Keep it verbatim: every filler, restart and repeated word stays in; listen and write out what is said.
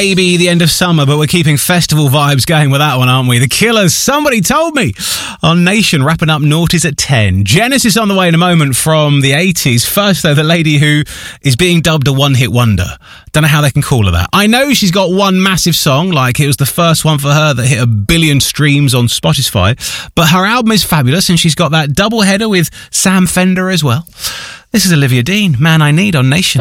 maybe the end of summer, but we're keeping festival vibes going with that one, aren't we? The Killers, Somebody Told Me, on Nation, wrapping up noughties at ten. Genesis on the way in a moment from the eighties. First, though, the lady who is being dubbed a one-hit wonder. Don't know how they can call her that. I know she's got one massive song, like it was the first one for her that hit a billion streams on Spotify, but her album is fabulous, and she's got that double header with Sam Fender as well. This is Olivia Dean, Man I Need, on Nation.